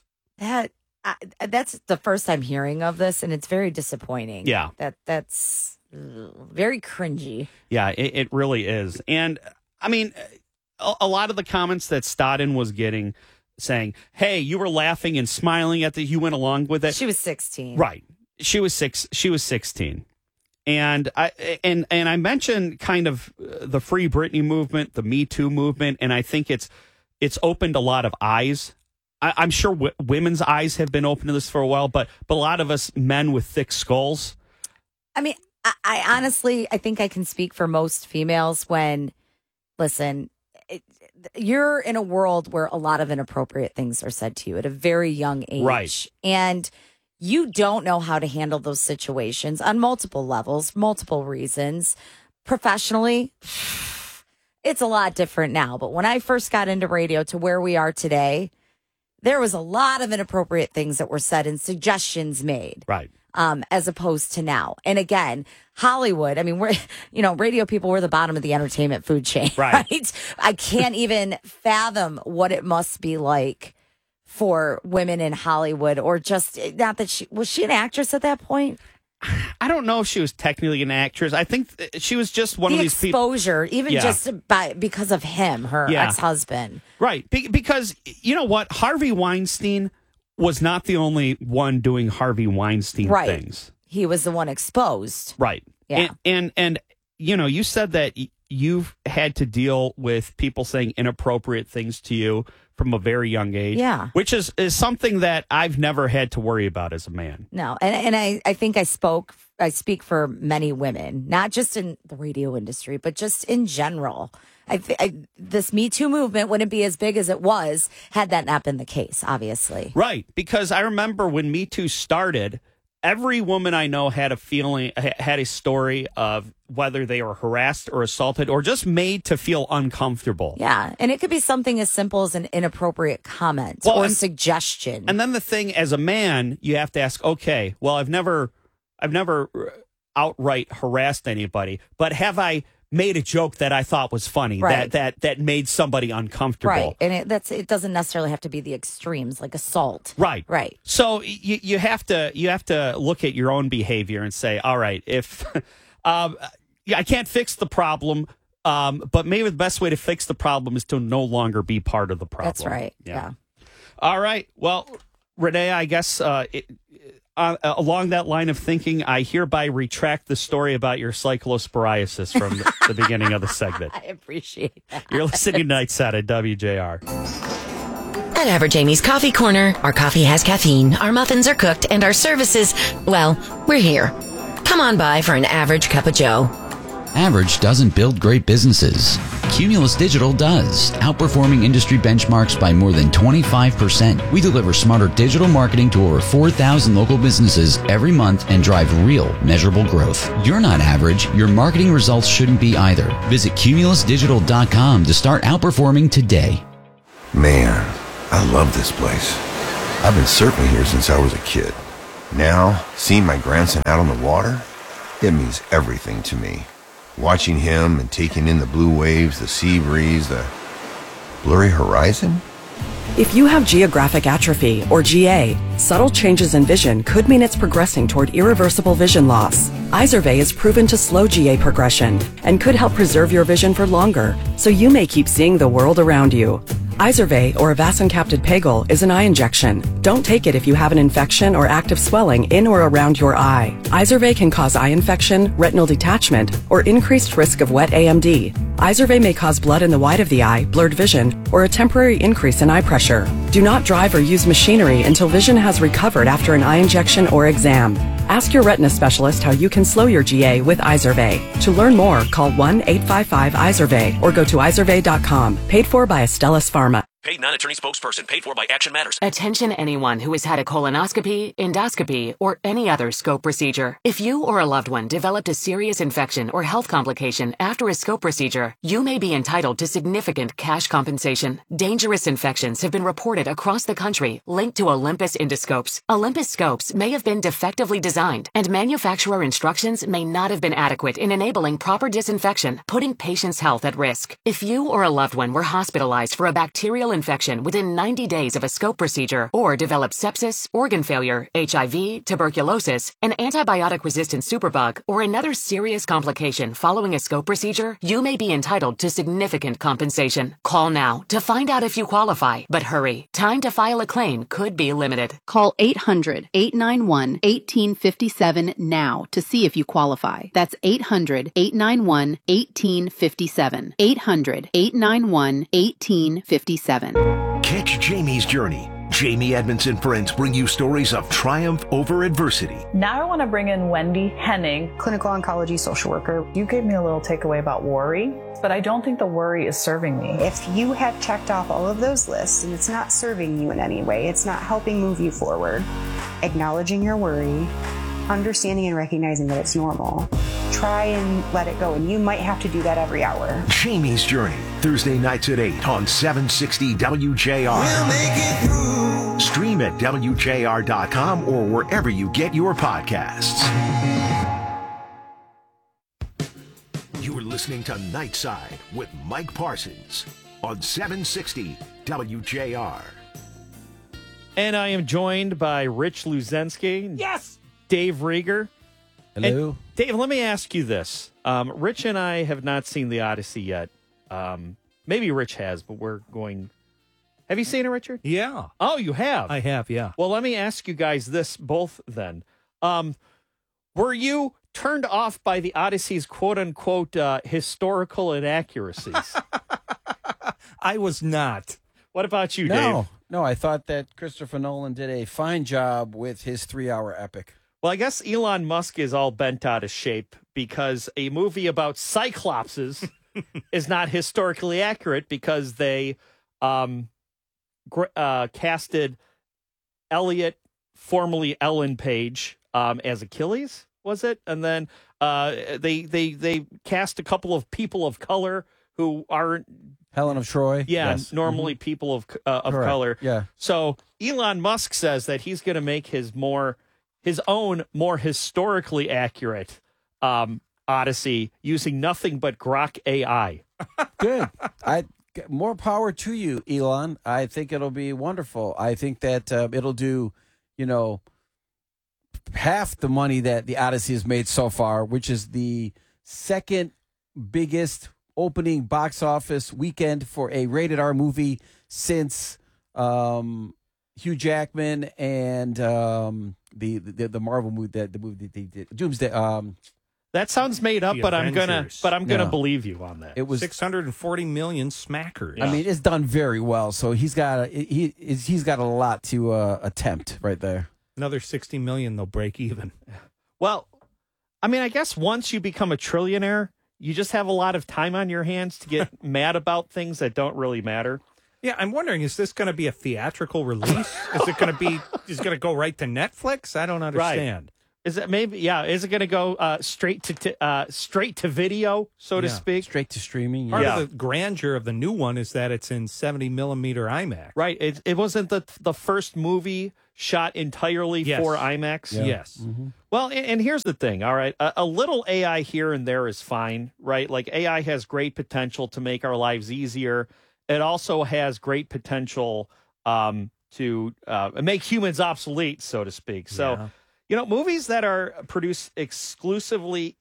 That's the first I'm hearing of this, and it's very disappointing. Yeah. That's very cringy. Yeah, it really is. And, I mean, a lot of the comments that Stodden was getting saying, hey, you were laughing and smiling at you went along with it. She was 16. Right. She was 16. And I mentioned kind of the Free Britney movement, the Me Too movement, and I think it's opened a lot of eyes. I'm sure women's eyes have been open to this for a while, but a lot of us men with thick skulls. I mean, I honestly, I think I can speak for most females when, listen, you're in a world where a lot of inappropriate things are said to you at a very young age. Right. And you don't know how to handle those situations on multiple levels, multiple reasons. Professionally, it's a lot different now. But when I first got into radio to where we are today, there was a lot of inappropriate things that were said and suggestions made. Right. As opposed to now. And again, Hollywood, I mean, radio people, we're the bottom of the entertainment food chain. Right? I can't even fathom what it must be like for women in Hollywood, or just not that was she an actress at that point? I don't know if she was technically an actress. I think she was just one of these people. Exposure, even just because of him, her ex-husband. Right. Because you know what? Harvey Weinstein was not the only one doing Harvey Weinstein things. He was the one exposed. Right. Yeah. And you know, you said that you've had to deal with people saying inappropriate things to you from a very young age. Yeah. Which is something that I've never had to worry about as a man. No. And I think I speak for many women, not just in the radio industry, but just in general. This Me Too movement wouldn't be as big as it was had that not been the case, obviously. Right. Because I remember when Me Too started, every woman I know had a story of whether they were harassed or assaulted or just made to feel uncomfortable. Yeah. And it could be something as simple as an inappropriate comment or suggestion. And then the thing, as a man, you have to ask, okay, well, I've never outright harassed anybody, but have I made a joke that I thought was funny, that made somebody uncomfortable? Right. And it doesn't necessarily have to be the extremes, like assault. Right. Right. So you have to look at your own behavior and say, all right, if I can't fix the problem, But maybe the best way to fix the problem is to no longer be part of the problem. That's right. Yeah. All right. Well, Renee, I guess along that line of thinking, I hereby retract the story about your cyclosporiasis from the beginning of the segment. I appreciate that. You're listening to Nightside at WJR. At Average Amy's Coffee Corner, our coffee has caffeine, our muffins are cooked, and our services, well, we're here. Come on by for an average cup of joe. Average doesn't build great businesses. Cumulus Digital does, outperforming industry benchmarks by more than 25%. We deliver smarter digital marketing to over 4,000 local businesses every month and drive real, measurable growth. You're not average. Your marketing results shouldn't be either. Visit cumulusdigital.com to start outperforming today. Man, I love this place. I've been surfing here since I was a kid. Now, seeing my grandson out on the water, it means everything to me. Watching him and taking in the blue waves, the sea breeze, the blurry horizon. If you have geographic atrophy, or GA, subtle changes in vision could mean it's progressing toward irreversible vision loss. Izervay is proven to slow GA progression and could help preserve your vision for longer, so you may keep seeing the world around you. Izervay, or avacincaptad pegol, is an eye injection. Don't take it if you have an infection or active swelling in or around your eye. Izervay can cause eye infection, retinal detachment, or increased risk of wet AMD. Izervay may cause blood in the white of the eye, blurred vision, or a temporary increase in eye pressure. Do not drive or use machinery until vision has recovered after an eye injection or exam. Ask your retina specialist how you can slow your GA with Izervay. To learn more, call 1-855-IZERVAY or go to izervay.com. Paid for by Astellas Pharma. Paid non-attorney spokesperson. Paid for by Action Matters. Attention anyone who has had a colonoscopy, endoscopy, or any other scope procedure. If you or a loved one developed a serious infection or health complication after a scope procedure, you may be entitled to significant cash compensation. Dangerous infections have been reported across the country linked to Olympus endoscopes. Olympus scopes may have been defectively designed, and manufacturer instructions may not have been adequate in enabling proper disinfection, putting patients' health at risk. If you or a loved one were hospitalized for a bacterial infection within 90 days of a scope procedure, or developed sepsis, organ failure, HIV, tuberculosis, an antibiotic-resistant superbug, or another serious complication following a scope procedure, you may be entitled to significant compensation. Call now to find out if you qualify, but hurry. Time to file a claim could be limited. Call 800-891-1857 now to see if you qualify. That's 800-891-1857. 800-891-1857. Catch Jamie's journey. Jamie Edmonds and friends bring you stories of triumph over adversity. Now I want to bring in Wendy Henning, clinical oncology social worker. You gave me a little takeaway about worry, but I don't think the worry is serving me. If you have checked off all of those lists and it's not serving you in any way, it's not helping move you forward, acknowledging your worry, understanding and recognizing that it's normal, try and let it go. And you might have to do that every hour. Jamie's Journey, Thursday nights at 8 on 760 WJR. We'll make it through. Stream at WJR.com or wherever you get your podcasts. You're listening to Nightside with Mike Parsons on 760 WJR. And I am joined by Rich Luzensky. Yes! Dave Rieger. Hello. And Dave, let me ask you this. Rich and I have not seen The Odyssey yet. Maybe Rich has, but we're going... Have you seen it, Richard? Yeah. Oh, you have? I have, yeah. Well, let me ask you guys this both then. Were you turned off by The Odyssey's quote-unquote historical inaccuracies? I was not. What about you, Dave? No, I thought that Christopher Nolan did a fine job with his 3-hour epic. Well, I guess Elon Musk is all bent out of shape because a movie about Cyclopses is not historically accurate because they casted Elliot, formerly Ellen Page, as Achilles, was it? And then they cast a couple of people of color who aren't Helen of Troy. Yeah, yes. normally people of color. Yeah. So Elon Musk says that he's going to make his own more historically accurate Odyssey using nothing but Grok AI. Good. More power to you, Elon. I think it'll be wonderful. I think that it'll do, half the money that the Odyssey has made so far, which is the second biggest opening box office weekend for a rated R movie since Hugh Jackman and the Marvel movie the movie they did Doomsday. That sounds made up, but I'm gonna believe you on that. It was 640 million smackers. I mean, it's done very well. So he's got a lot to attempt right there. Another 60 million, they'll break even. Well, I mean, I guess once you become a trillionaire, you just have a lot of time on your hands to get mad about things that don't really matter. Yeah, I'm wondering, is this going to be a theatrical release? Is it going to go right to Netflix? I don't understand. Right. Is it maybe? Yeah. Is it going to go straight to video, so to speak? Straight to streaming. Part of the grandeur of the new one is that it's in 70 millimeter IMAX. Right. It wasn't the first movie shot entirely for IMAX. Yeah. Yes. Mm-hmm. Well, and here's the thing. All right, a little AI here and there is fine. Right. Like AI has great potential to make our lives easier. It also has great potential to make humans obsolete, so to speak. So. Yeah. You know, movies that are produced exclusively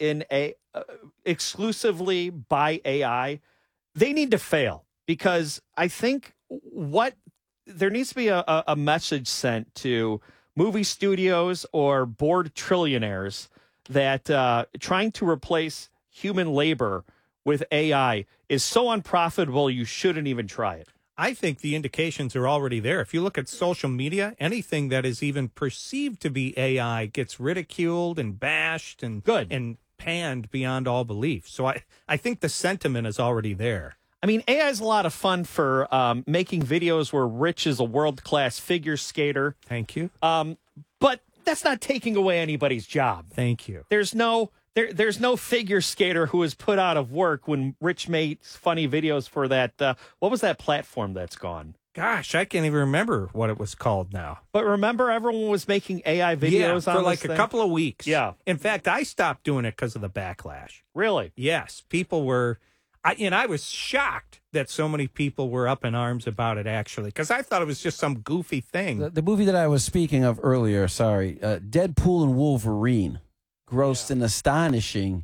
by AI, they need to fail, because I think there needs to be a message sent to movie studios or bored trillionaires that trying to replace human labor with AI is so unprofitable you shouldn't even try it. I think the indications are already there. If you look at social media, anything that is even perceived to be AI gets ridiculed and bashed and panned beyond all belief. So I think the sentiment is already there. I mean, AI is a lot of fun for making videos where Rich is a world-class figure skater. Thank you. But that's not taking away anybody's job. Thank you. There's no figure skater who is put out of work when Rich makes funny videos for that. What was that platform that's gone? Gosh, I can't even remember what it was called now. But remember, everyone was making AI videos for on like this a thing? couple of weeks. Yeah. In fact, I stopped doing it because of the backlash. Really? Yes. People were... I was shocked that so many people were up in arms about it, actually, because I thought it was just some goofy thing. The movie that I was speaking of earlier, Deadpool and Wolverine, grossed an astonishing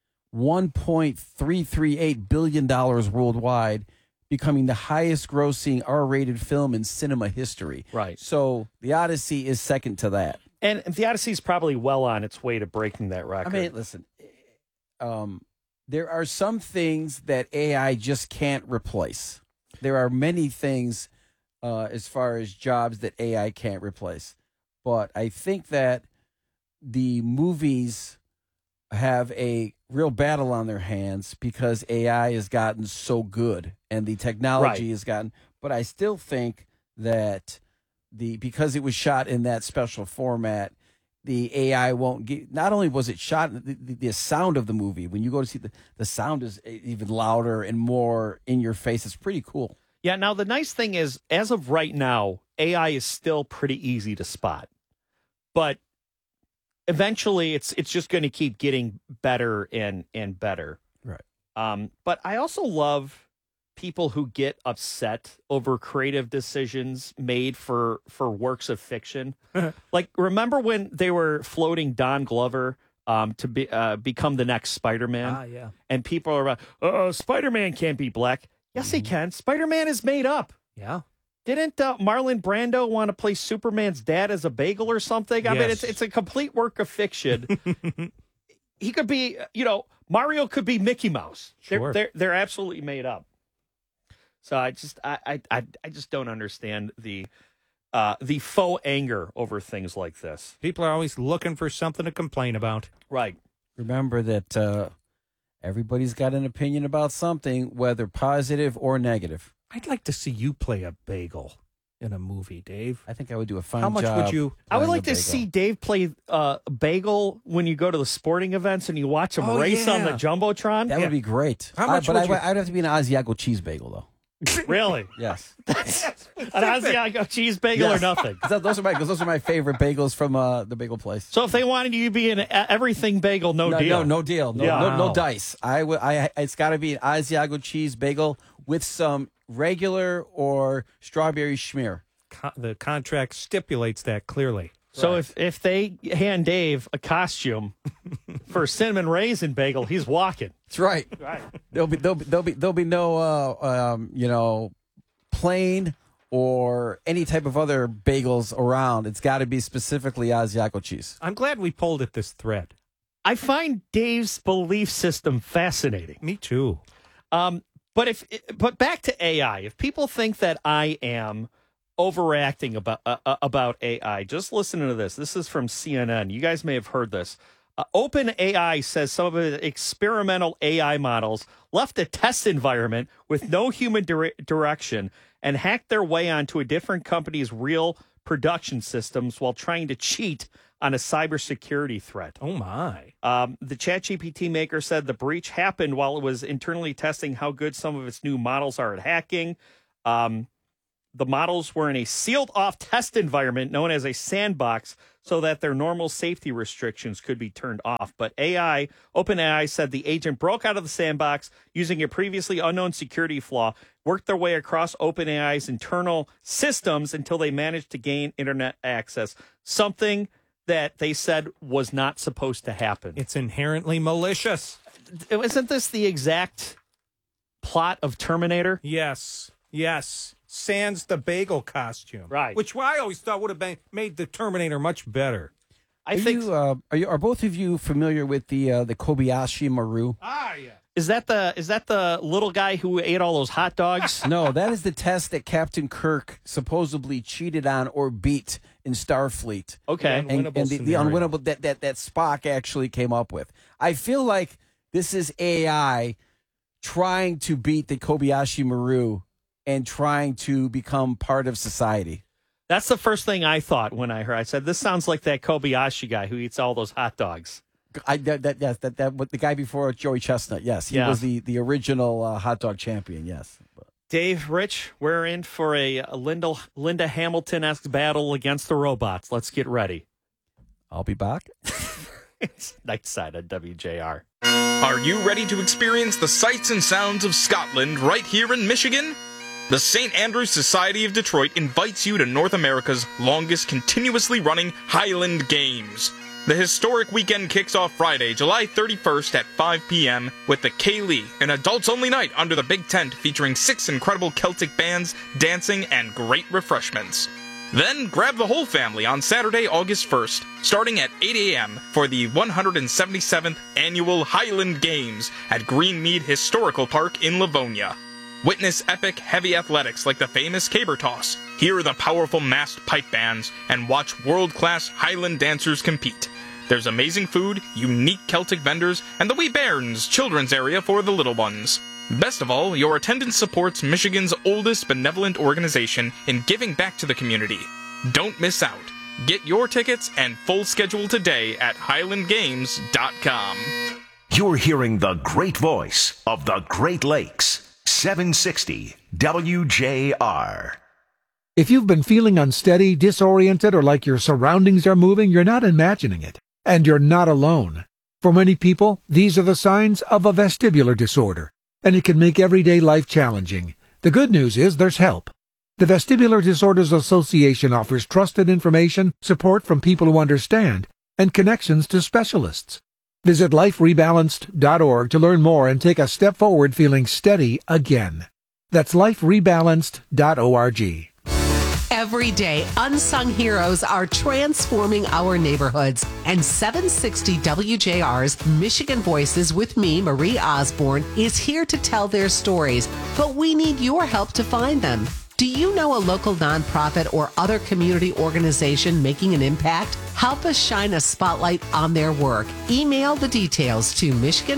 $1.338 billion worldwide, becoming the highest grossing R-rated film in cinema history. Right. So The Odyssey is second to that. And The Odyssey is probably well on its way to breaking that record. I mean, listen, there are some things that AI just can't replace. There are many things as far as jobs that AI can't replace. But I think that the movies have a real battle on their hands because AI has gotten so good and the technology has gotten. But I still think that because it was shot in that special format, the AI won't get. Not only was it shot, the sound of the movie, when you go to see the sound is even louder and more in your face. It's pretty cool. Yeah. Now the nice thing is, as of right now, AI is still pretty easy to spot, but eventually it's just going to keep getting better and better. Right. But I also love people who get upset over creative decisions made for works of fiction. Like, remember when they were floating Don Glover to become the next Spider-Man? Yeah. And people are Spider-Man can't be black. Yes, he can. Spider-Man is made up. Yeah. Didn't Marlon Brando want to play Superman's dad as a bagel or something? I mean, it's a complete work of fiction. He could be, Mario could be Mickey Mouse. Sure. They're absolutely made up. So I just don't understand the faux anger over things like this. People are always looking for something to complain about. Right. Remember that everybody's got an opinion about something, whether positive or negative. I'd like to see you play a bagel in a movie, Dave. I think I would do a fine job. How much would you? I would like to see Dave play bagel when you go to the sporting events and you watch him race on the Jumbotron. That would be great. How much I'd have to be an Asiago cheese bagel, though. Really? Yes. An Asiago cheese bagel or nothing. Those are my favorite bagels from the bagel place. So if they wanted you to be an everything bagel, no deal. No deal. No dice. It's got to be an Asiago cheese bagel with some regular or strawberry schmear. The contract stipulates that clearly. So if they hand Dave a costume for a cinnamon raisin bagel, he's walking. That's right. There'll be no plain or any type of other bagels around. It's got to be specifically Asiago cheese. I'm glad we pulled at this thread. I find Dave's belief system fascinating. Me too. But back to AI. If people think that I am overreacting about AI, just listen to this. This is from CNN. You guys may have heard this. OpenAI says some of its experimental AI models left a test environment with no human direction and hacked their way onto a different company's real production systems while trying to cheat on a cybersecurity threat. Oh, my. The ChatGPT maker said the breach happened while it was internally testing how good some of its new models are at hacking. The models were in a sealed-off test environment known as a sandbox so that their normal safety restrictions could be turned off. But OpenAI said the agent broke out of the sandbox using a previously unknown security flaw, worked their way across OpenAI's internal systems until they managed to gain internet access, something that they said was not supposed to happen. It's inherently malicious. Isn't this the exact plot of Terminator? Yes. Sans the bagel costume. Right. Which I always thought would have made the Terminator much better. Are both of you familiar with the Kobayashi Maru? Ah, yeah. Is that the little guy who ate all those hot dogs? No, that is the test that Captain Kirk supposedly cheated on or beat in Starfleet. Okay. And the unwinnable that Spock actually came up with. I feel like this is AI trying to beat the Kobayashi Maru and trying to become part of society. That's the first thing I thought when I heard. I said, this sounds like that Kobayashi guy who eats all those hot dogs. The guy before Joey Chestnut, yes. He was the original hot dog champion, yes. Dave, Rich, we're in for a Linda Hamilton-esque battle against the robots. Let's get ready. I'll be back. It's Night Side on WJR. Are you ready to experience the sights and sounds of Scotland right here in Michigan? The St. Andrews Society of Detroit invites you to North America's longest continuously running Highland Games. The historic weekend kicks off Friday, July 31st at 5 p.m. with the Ceilidh, an adults-only night under the big tent featuring 6 incredible Celtic bands, dancing, and great refreshments. Then grab the whole family on Saturday, August 1st, starting at 8 a.m. for the 177th Annual Highland Games at Greenmead Historical Park in Livonia. Witness epic heavy athletics like the famous caber toss, hear the powerful massed pipe bands, and watch world-class Highland dancers compete. There's amazing food, unique Celtic vendors, and the Wee Bairns children's area for the little ones. Best of all, your attendance supports Michigan's oldest benevolent organization in giving back to the community. Don't miss out. Get your tickets and full schedule today at HighlandGames.com. You're hearing the great voice of the Great Lakes. 760 WJR. If you've been feeling unsteady, disoriented, or like your surroundings are moving, you're not imagining it. And you're not alone. For many people, these are the signs of a vestibular disorder, and it can make everyday life challenging. The good news is there's help. The Vestibular Disorders Association offers trusted information, support from people who understand, and connections to specialists. Visit liferebalanced.org to learn more and take a step forward feeling steady again. That's liferebalanced.org. Every day, unsung heroes are transforming our neighborhoods. And 760 WJR's Michigan Voices with me, Marie Osborne, is here to tell their stories. But we need your help to find them. Do you know a local nonprofit or other community organization making an impact? Help us shine a spotlight on their work. Email the details to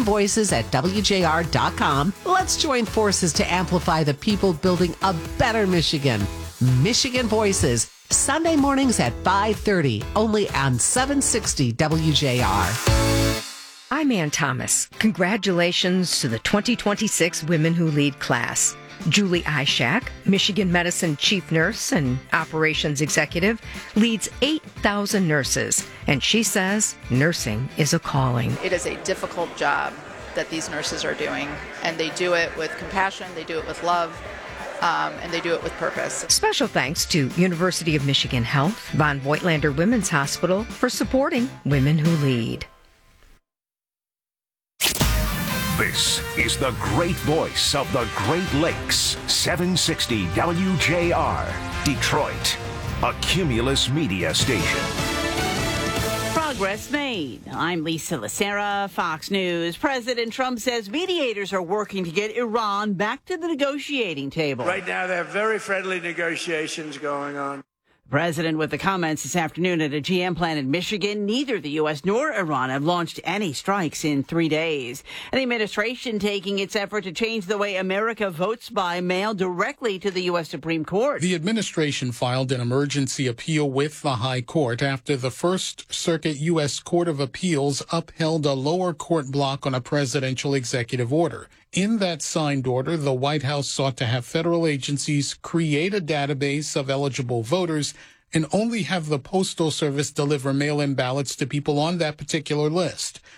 michiganvoices@wjr.com. Let's join forces to amplify the people building a better Michigan. Michigan Voices, Sunday mornings at 5:30, only on 760 WJR. I'm Ann Thomas. Congratulations to the 2026 Women Who Lead class. Julie Ishak, Michigan Medicine Chief Nurse and Operations Executive, leads 8,000 nurses, and she says nursing is a calling. It is a difficult job that these nurses are doing, and they do it with compassion, they do it with love, and they do it with purpose. Special thanks to University of Michigan Health, Von Voigtlander Women's Hospital for supporting Women Who Lead. This is the great voice of the Great Lakes, 760 WJR, Detroit, a Cumulus media station. Progress made. I'm Lisa Lacera, Fox News. President Trump says mediators are working to get Iran back to the negotiating table. Right now, there are very friendly negotiations going on. The president with the comments this afternoon at a GM plant in Michigan. Neither the U.S. nor Iran have launched any strikes in 3 days. And the administration taking its effort to change the way America votes by mail directly to the U.S. Supreme Court. The administration filed an emergency appeal with the High Court after the First Circuit U.S. Court of Appeals upheld a lower court block on a presidential executive order. In that signed order, the White House sought to have federal agencies create a database of eligible voters and only have the Postal Service deliver mail-in ballots to people on that particular list.